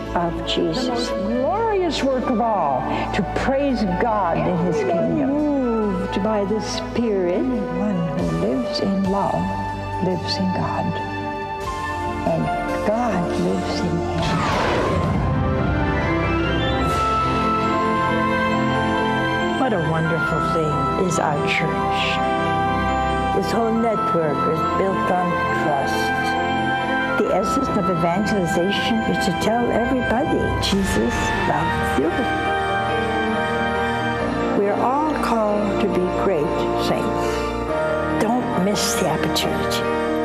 of Jesus. The most glorious work of all, to praise God in His kingdom. Moved by the Spirit, One who lives in love lives in God, and God lives in him. What a wonderful thing is our church. This whole network is built on trust. The essence of evangelization is to tell everybody Jesus loves you. We are all called to be great saints. Don't miss the opportunity.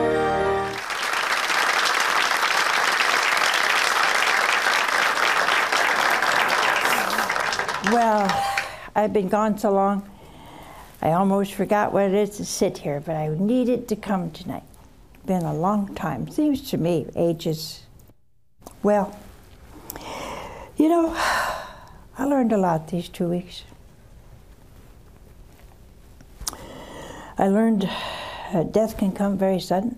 Well, I've been gone so long, I almost forgot what it is to sit here, but I needed to come tonight. Been a long time. Seems to me, ages. Well, you know, I learned a lot these 2 weeks. I learned death can come very sudden.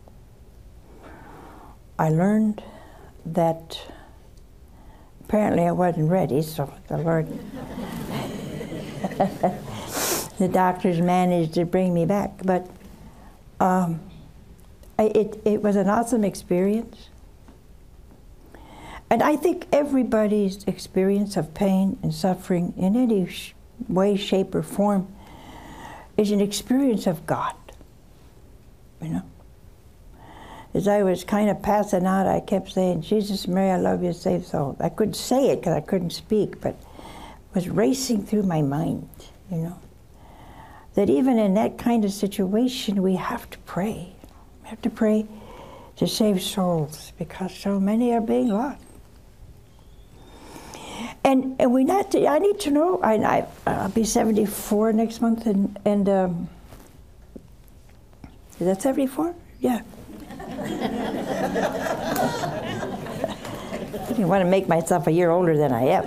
I learned that apparently I wasn't ready, so the Lord, the doctors managed to bring me back. But it was an awesome experience. And I think everybody's experience of pain and suffering in any way, shape, or form is an experience of God, you know. As I was kind of passing out, I kept saying, Jesus, Mary, I love you, save soul. I couldn't say it because I couldn't speak, but it was racing through my mind, you know. That even in that kind of situation, we have to pray. We have to pray to save souls because so many are being lost. And I need to know, I'll be 74 next month, and is that 74? Yeah. I didn't want to make myself a year older than I am.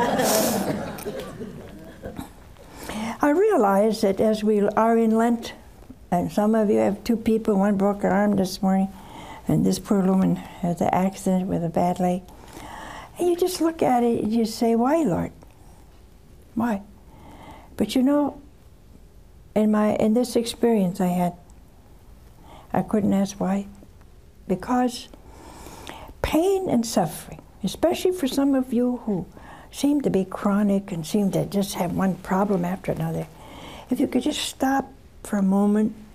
I realize that as we are in Lent, and some of you have 2 people, one broke her arm this morning, and this poor woman has an accident with a bad leg. And you just look at it and you say, why, Lord? Why? But you know, in this experience I had, I couldn't ask why. Because pain and suffering, especially for some of you who seem to be chronic and seem to just have one problem after another, if you could just stop for a moment